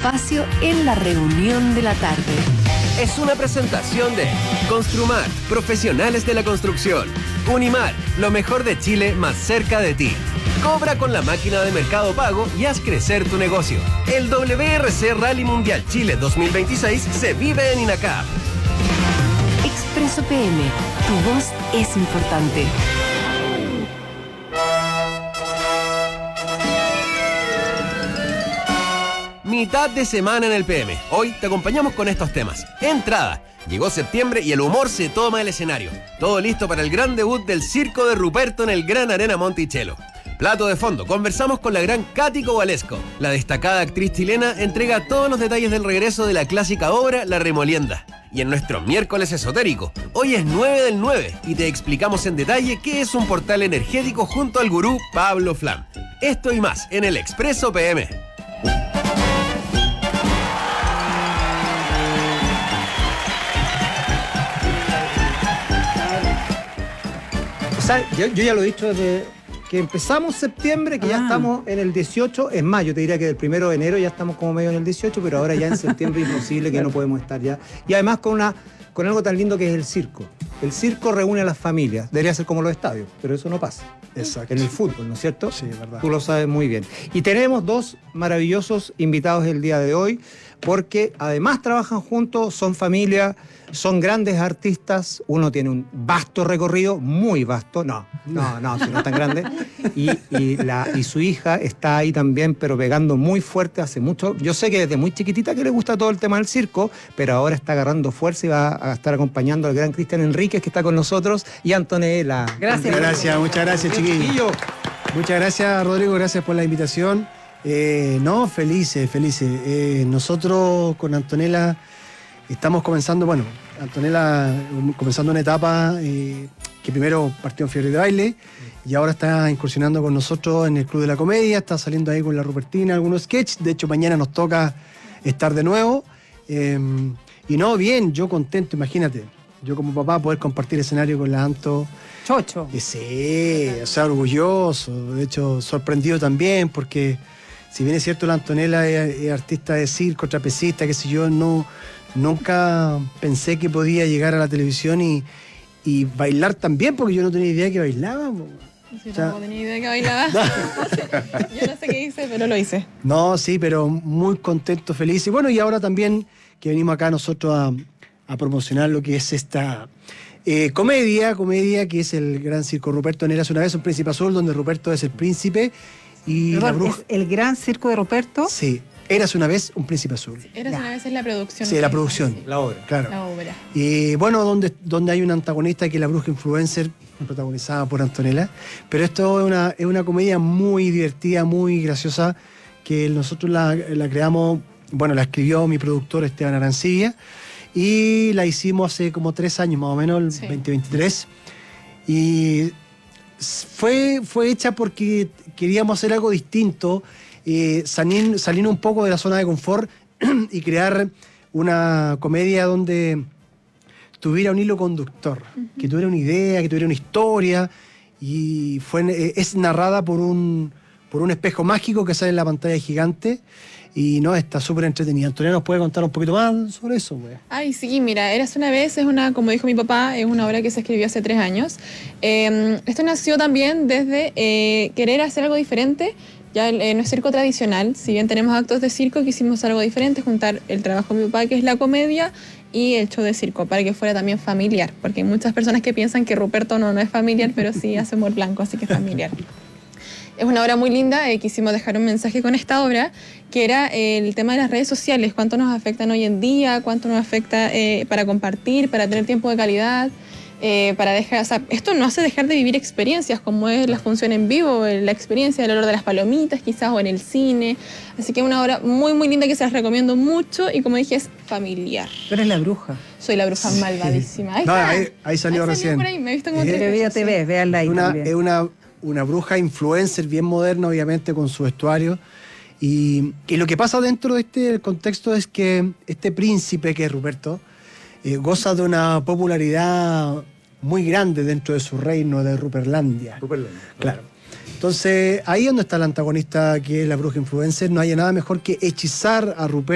espacio en la reunión de la tarde. Es una presentación de Construmar, profesionales de la construcción. Unimar, lo mejor de Chile más cerca de ti. Cobra con la máquina de Mercado Pago y haz crecer tu negocio. El WRC Rally Mundial Chile 2026 se vive en INACAP. Expreso PM, tu voz es importante. Mitad de semana en el PM. Hoy te acompañamos con estos temas. Entrada. Llegó septiembre y el humor se toma el escenario. Todo listo para el gran debut del Circo de Ruperto en el Gran Arena Monticello. Plato de fondo. Conversamos con la gran Katy Kowalesko. La destacada actriz chilena entrega todos los detalles del regreso de la clásica obra La Remolienda. Y en nuestro miércoles esotérico, hoy es 9 del 9 y te explicamos en detalle qué es un portal energético junto al gurú Pablo Flam. Esto y más en el Expreso PM. Yo ya lo he dicho desde que empezamos septiembre, que ya estamos en el 18, es más, yo te diría que del 1 de enero ya estamos como medio en el 18, pero ahora ya en septiembre es imposible que no podemos estar ya. Y además con algo tan lindo que es el circo. El circo reúne a las familias, debería ser como los estadios, pero eso no pasa. Exacto. En el fútbol, ¿no es cierto? Sí, es verdad. Tú lo sabes muy bien. Y tenemos dos maravillosos invitados el día de hoy, porque además trabajan juntos, son familia, son grandes artistas, uno tiene un vasto recorrido, muy vasto, no tan grande, y su hija está ahí también, pero pegando muy fuerte hace mucho. Yo sé que desde muy chiquitita que le gusta todo el tema del circo, pero ahora está agarrando fuerza y va a estar acompañando al gran Cristian Enríquez, que está con nosotros, y Antonella. Muchas gracias, chiquillos. Muchas gracias, Rodrigo, gracias por la invitación. Felices. Nosotros con Antonella estamos comenzando, Antonella comenzando una etapa que primero partió en Fiebre de Baile y ahora está incursionando con nosotros en el Club de la Comedia, está saliendo ahí con la Rupertina, algunos sketches, de hecho mañana nos toca estar de nuevo. Bien, yo contento, imagínate, yo como papá poder compartir escenario con la Anto. Chocho. Sí, orgulloso, de hecho sorprendido también, porque si bien es cierto la Antonella es artista de circo, trapecista, qué sé yo, nunca pensé que podía llegar a la televisión y bailar también, porque yo no tenía idea que bailaba. Sí, tampoco tenía idea que bailaba. Yo no sé qué hice, pero lo hice. No, sí, pero muy contento, feliz. Y y ahora también que venimos acá nosotros a promocionar lo que es esta comedia que es el Gran Circo Ruperto en Érase una vez un Príncipe Azul, donde Ruperto es el príncipe y Perdón, la bruja. ¿es el Gran Circo de Ruperto? Sí. Érase una vez un Príncipe Azul. Sí, Érase una vez es la producción. Sí, la producción. Sí. La obra. Claro. La obra. Y donde hay un antagonista que es la bruja influencer, protagonizada por Antonella. Pero esto es una comedia muy divertida, muy graciosa, que nosotros la creamos, la escribió mi productor Esteban Arancibia, y la hicimos hace como 3 años más o menos, el 2023. Y fue hecha porque queríamos hacer algo distinto, salir un poco de la zona de confort y crear una comedia donde tuviera un hilo conductor, que tuviera una idea, que tuviera una historia, y es narrada por un espejo mágico que sale en la pantalla gigante, y está súper entretenida. Antonella, ¿nos puede contar un poquito más sobre eso? Ay, sí, mira, Érase una vez, como dijo mi papá, es una obra que se escribió hace 3 años. Esto nació también desde querer hacer algo diferente. Ya no es circo tradicional, si bien tenemos actos de circo, quisimos hacer algo diferente, juntar el trabajo de mi papá, que es la comedia, y el show de circo, para que fuera también familiar, porque hay muchas personas que piensan que Ruperto no es familiar, pero sí hace humor blanco, así que es familiar. Es una obra muy linda, quisimos dejar un mensaje con esta obra, que era el tema de las redes sociales, cuánto nos afectan hoy en día, cuánto nos afecta para compartir, para tener tiempo de calidad, para dejar, esto no hace dejar de vivir experiencias, como es la función en vivo, la experiencia del olor de las palomitas quizás, o en el cine, así que es una obra muy muy linda que se las recomiendo mucho, y como dije, es familiar. Tú eres la bruja. Soy la bruja malvadísima. Ahí salió recién. Por ahí, me he visto como Televida TV, véanla ahí también. Es una bruja influencer bien moderna, obviamente, con su vestuario. Y lo que pasa dentro de este contexto es que este príncipe, que es Ruperto, goza de una popularidad muy grande dentro de su reino de Ruperlandia. Claro. Entonces, ahí es donde está el antagonista, que es la bruja influencer. No hay nada mejor que hechizar a Ruperto